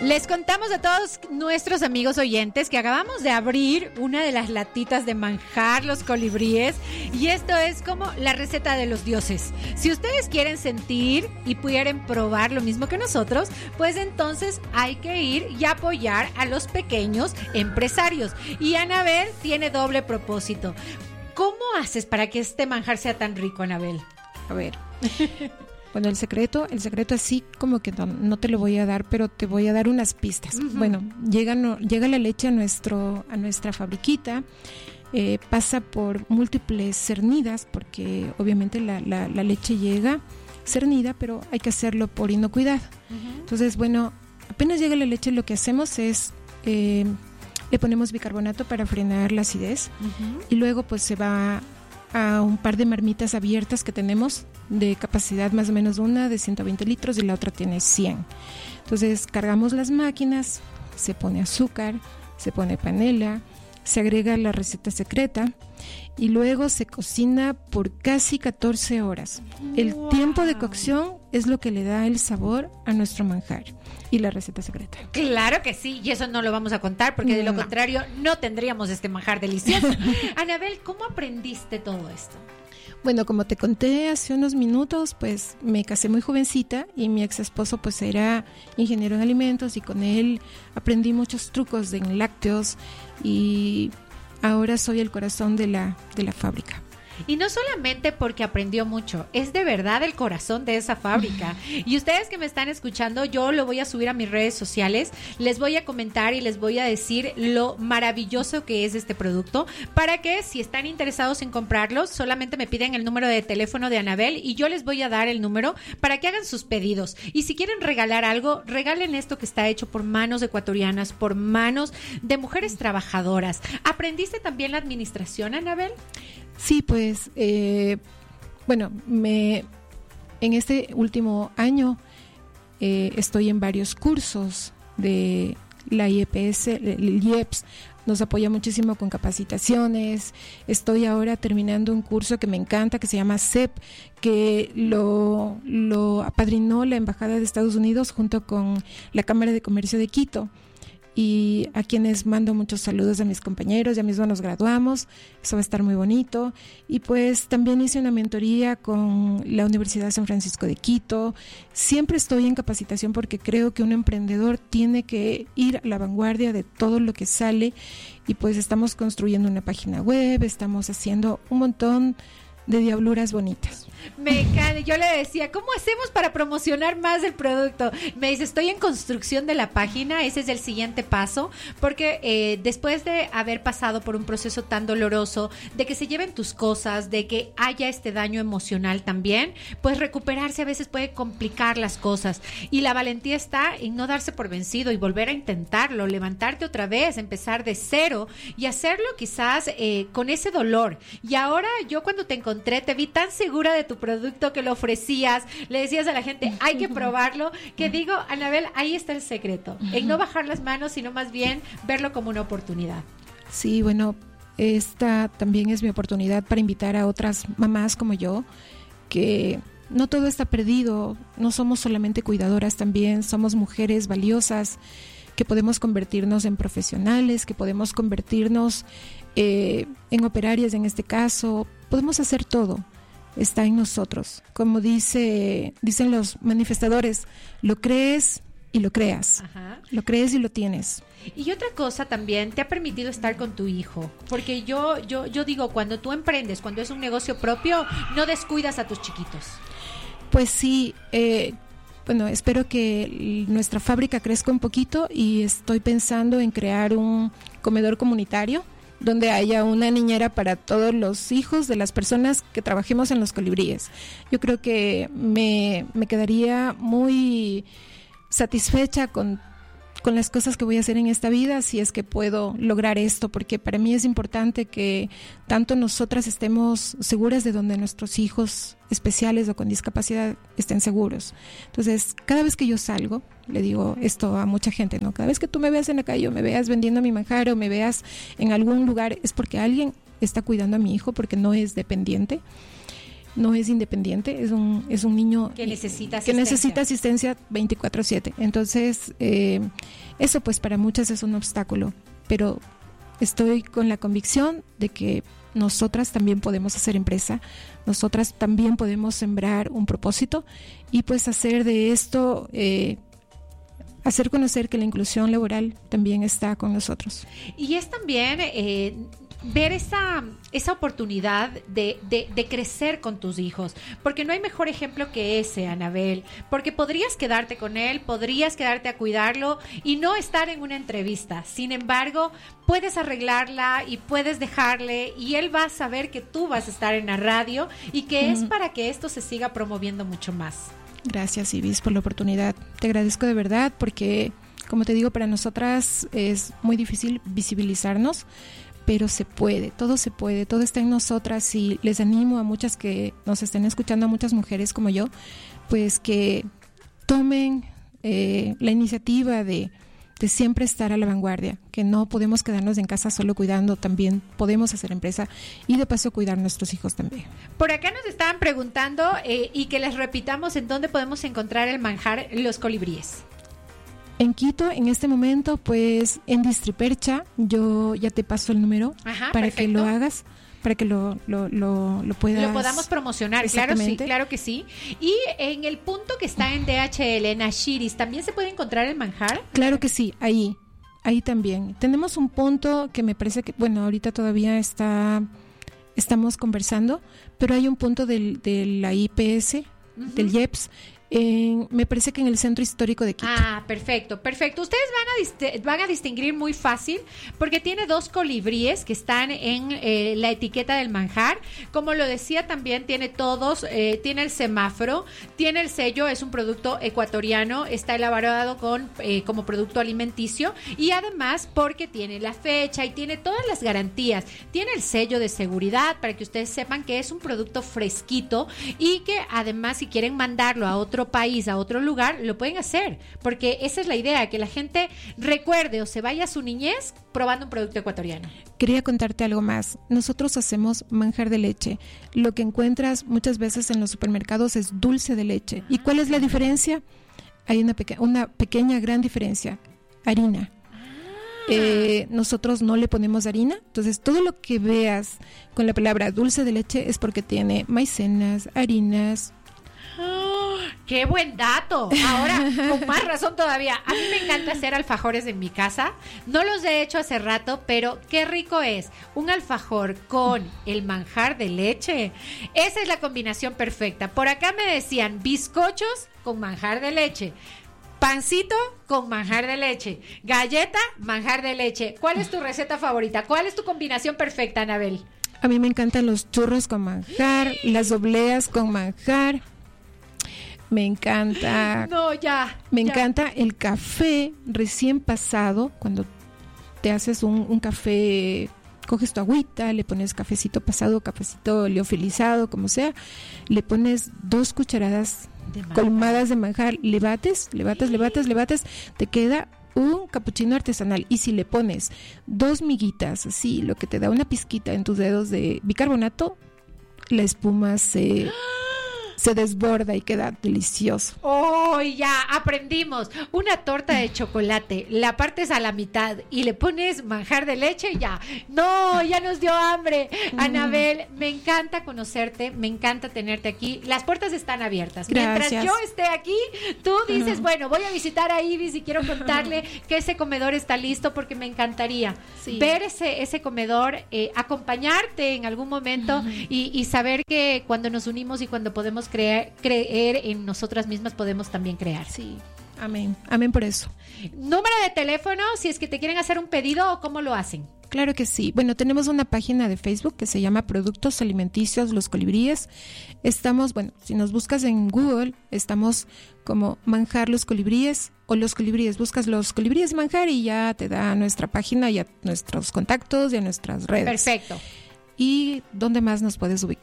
Les contamos a todos nuestros amigos oyentes que acabamos de abrir una de las latitas de manjar Los Colibríes y esto es como la receta de los dioses. Si ustedes quieren sentir y pudieran probar lo mismo que nosotros, pues entonces hay que ir y apoyar a los pequeños empresarios. Y Anabel tiene doble propósito. ¿Cómo haces para que este manjar sea tan rico, Anabel? A ver... Bueno, el secreto así como que no te lo voy a dar, pero te voy a dar unas pistas. Uh-huh. Bueno, llega la leche a nuestra fabriquita, pasa por múltiples cernidas, porque obviamente la leche llega cernida, pero hay que hacerlo por inocuidad. Uh-huh. Entonces, bueno, apenas llega la leche, lo que hacemos es le ponemos bicarbonato para frenar la acidez. Uh-huh. Y luego pues se va a un par de marmitas abiertas que tenemos de capacidad más o menos, una de 120 litros y la otra tiene 100. Entonces cargamos las máquinas, se pone azúcar, se pone panela, se agrega la receta secreta y luego se cocina por casi 14 horas. El tiempo de cocción es lo que le da el sabor a nuestro manjar y la receta secreta. Claro que sí, y eso no lo vamos a contar porque de lo contrario no tendríamos este manjar delicioso. Anabel, ¿cómo aprendiste todo esto? Bueno, como te conté hace unos minutos, pues me casé muy jovencita y mi ex esposo pues era ingeniero en alimentos y con él aprendí muchos trucos en lácteos y ahora soy el corazón de la fábrica. Y no solamente porque aprendió mucho, es de verdad el corazón de esa fábrica. Y ustedes que me están escuchando, yo lo voy a subir a mis redes sociales, les voy a comentar y les voy a decir lo maravilloso que es este producto, para que si están interesados en comprarlos, solamente me piden el número de teléfono de Anabel y yo les voy a dar el número para que hagan sus pedidos. Y si quieren regalar algo, regalen esto que está hecho por manos ecuatorianas, por manos de mujeres trabajadoras. ¿Aprendiste también la administración, Anabel? Sí, pues, bueno, en este último año estoy en varios cursos de la IEPS, el IEPS nos apoya muchísimo con capacitaciones. Estoy ahora terminando un curso que me encanta, que se llama CEP, que lo apadrinó la Embajada de Estados Unidos junto con la Cámara de Comercio de Quito. Y a quienes mando muchos saludos a mis compañeros, ya mismo nos graduamos, eso va a estar muy bonito. Y pues también hice una mentoría con la Universidad de San Francisco de Quito. Siempre estoy en capacitación porque creo que un emprendedor tiene que ir a la vanguardia de todo lo que sale. Y pues estamos construyendo una página web, estamos haciendo un montón de diabluras bonitas. Me encanta. Yo le decía, ¿cómo hacemos para promocionar más el producto? Me dice, estoy en construcción de la página, ese es el siguiente paso, porque después de haber pasado por un proceso tan doloroso, de que se lleven tus cosas, de que haya este daño emocional también, pues recuperarse a veces puede complicar las cosas, y la valentía está en no darse por vencido y volver a intentarlo, levantarte otra vez, empezar de cero y hacerlo quizás con ese dolor. Y ahora yo cuando te encontré, te vi tan segura de tu producto que lo ofrecías, le decías a la gente, hay que probarlo, que digo, Anabel, ahí está el secreto, en no bajar las manos, sino más bien verlo como una oportunidad. Sí, bueno, esta también es mi oportunidad para invitar a otras mamás como yo, que no todo está perdido, no somos solamente cuidadoras, también somos mujeres valiosas, que podemos convertirnos en profesionales, que podemos convertirnos en operarias en este caso, podemos hacer todo. Está en nosotros. Como dicen los manifestadores, lo crees y lo creas. Ajá. Lo crees y lo tienes. Y otra cosa también, te ha permitido estar con tu hijo. Porque yo digo, cuando tú emprendes, cuando es un negocio propio, no descuidas a tus chiquitos. Pues sí, bueno, espero que nuestra fábrica crezca un poquito y estoy pensando en crear un comedor comunitario donde haya una niñera para todos los hijos de las personas que trabajemos en Los Colibríes. Yo creo que me quedaría muy satisfecha con las cosas que voy a hacer en esta vida, si es que puedo lograr esto, porque para mí es importante que tanto nosotras estemos seguras de donde nuestros hijos especiales o con discapacidad estén seguros. Entonces, cada vez que yo salgo, le digo esto a mucha gente, ¿no? Cada vez que tú me veas en la calle o me veas vendiendo mi manjar o me veas en algún lugar, es porque alguien está cuidando a mi hijo, porque no es dependiente. no es independiente, es un niño que necesita asistencia 24/7. Entonces, eso pues para muchas es un obstáculo, pero estoy con la convicción de que nosotras también podemos hacer empresa, nosotras también podemos sembrar un propósito y pues hacer de esto, hacer conocer que la inclusión laboral también está con nosotros. Y es también ver esa oportunidad de crecer con tus hijos, porque no hay mejor ejemplo que ese, Anabel, porque podrías quedarte con él, podrías quedarte a cuidarlo y no estar en una entrevista. Sin embargo, puedes arreglarla y puedes dejarle y él va a saber que tú vas a estar en la radio y que es para que esto se siga promoviendo mucho más. Gracias, Ibis, por la oportunidad. Te agradezco de verdad porque, como te digo, para nosotras es muy difícil visibilizarnos, pero se puede, todo está en nosotras y les animo a muchas que nos estén escuchando, a muchas mujeres como yo, pues que tomen la iniciativa de siempre estar a la vanguardia, que no podemos quedarnos en casa solo cuidando, también podemos hacer empresa y de paso cuidar a nuestros hijos también. Por acá nos estaban preguntando y que les repitamos en dónde podemos encontrar el manjar Los Colibríes. En Quito, en este momento, pues en Distripercha, yo ya te paso el número para perfecto. Que lo hagas, para que lo puedas... Lo podamos promocionar, claro que sí. Y en el punto que está en DHL, en Ashiris, ¿también se puede encontrar el manjar? Claro que sí, ahí también. Tenemos un punto que me parece que, bueno, ahorita todavía estamos conversando, pero hay un punto de la IPS, del IEPS, me parece que en el centro histórico de Quito. Perfecto. Ustedes van a distinguir muy fácil porque tiene 2 colibríes que están en la etiqueta del manjar. Como lo decía, también tiene todos, tiene el semáforo, tiene el sello, es un producto ecuatoriano, está elaborado como producto alimenticio y además porque tiene la fecha y tiene todas las garantías. Tiene el sello de seguridad para que ustedes sepan que es un producto fresquito y que además si quieren mandarlo a otro país, a otro lugar, lo pueden hacer, porque esa es la idea, que la gente recuerde o se vaya a su niñez probando un producto ecuatoriano. Quería contarte algo más. Nosotros hacemos manjar de leche. Lo que encuentras muchas veces en los supermercados es dulce de leche. ¿Y cuál es la diferencia? Hay una pequeña, gran diferencia. Harina. Nosotros no le ponemos harina, entonces todo lo que veas con la palabra dulce de leche es porque tiene maicenas, harinas. ¡Qué buen dato! Ahora, con más razón todavía. A mí me encanta hacer alfajores en mi casa. No los he hecho hace rato, pero qué rico es. Un alfajor con el manjar de leche. Esa es la combinación perfecta. Por acá me decían bizcochos con manjar de leche. Pancito con manjar de leche. Galleta, manjar de leche. ¿Cuál es tu receta favorita? ¿Cuál es tu combinación perfecta, Anabel? A mí me encantan los churros con manjar, las obleas con manjar. Me encanta. Me encanta el café recién pasado. Cuando te haces un café, coges tu agüita, le pones cafecito pasado, cafecito liofilizado, como sea, le pones 2 cucharadas colmadas de manjar, le bates, te queda un capuchino artesanal. Y si le pones 2 miguitas, así, lo que te da una pizquita en tus dedos de bicarbonato, la espuma se desborda y queda delicioso. ¡Oh, ya! Aprendimos. Una torta de chocolate, la partes a la mitad y le pones manjar de leche y ya. ¡No! Ya nos dio hambre. Anabel, me encanta conocerte, me encanta tenerte aquí. Las puertas están abiertas. Gracias. Mientras yo esté aquí, tú dices, bueno, voy a visitar a Ibis y quiero contarle que ese comedor está listo porque me encantaría ver ese comedor, acompañarte en algún momento y saber que cuando nos unimos y cuando podemos creer en nosotras mismas podemos también crear. Sí, amén por eso. Número de teléfono, si es que te quieren hacer un pedido o cómo lo hacen. Claro que sí. Bueno, tenemos una página de Facebook que se llama Productos Alimenticios Los Colibríes. Estamos, bueno, si nos buscas en Google, estamos como Manjar Los Colibríes o Los Colibríes. Buscas Los Colibríes Manjar y ya te da nuestra página, ya nuestros contactos y a nuestras redes. Perfecto. ¿Y dónde más nos puedes ubicar?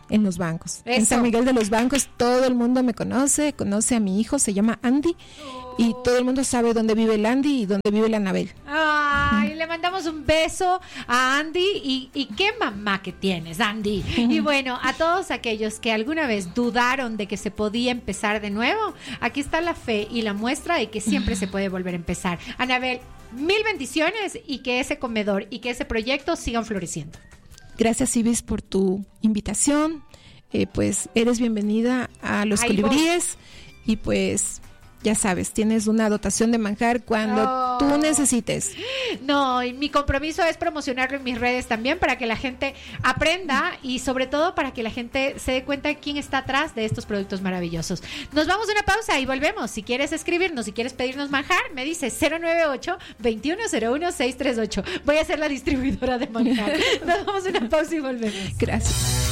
en los bancos. Eso. En San Miguel de los Bancos todo el mundo me conoce a mi hijo, se llama Andy, y todo el mundo sabe dónde vive el Andy y dónde vive la Anabel. Ay, le mandamos un beso a Andy y qué mamá que tienes, Andy. Y bueno, a todos aquellos que alguna vez dudaron de que se podía empezar de nuevo, aquí está la fe y la muestra de que siempre se puede volver a empezar. Anabel, mil bendiciones y que ese comedor y que ese proyecto sigan floreciendo. Gracias, Ibis, por tu invitación. Pues eres bienvenida a Los Colibríes y pues ya sabes, tienes una dotación de manjar cuando tú necesites. No, y mi compromiso es promocionarlo en mis redes también para que la gente aprenda y sobre todo para que la gente se dé cuenta de quién está atrás de estos productos maravillosos. Nos vamos a una pausa y volvemos. Si quieres escribirnos, si quieres pedirnos manjar, me dices 098-2101-638. Voy a ser la distribuidora de manjar. Nos vamos a una pausa y volvemos. Gracias.